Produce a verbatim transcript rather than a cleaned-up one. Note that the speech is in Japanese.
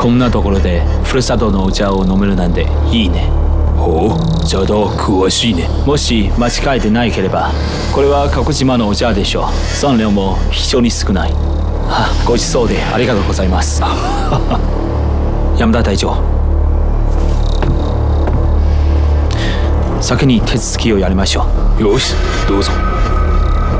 こんなところでふるさとのお茶を飲めるなんていいね。 ほう、茶道詳しいね。 もし間違えてないければこれは鹿児島のお茶でしょう。産量も非常に少ない。はあ、ごちそうでありがとうございます。山田隊長、先に手続きをやりましょう。 よし、どうぞ。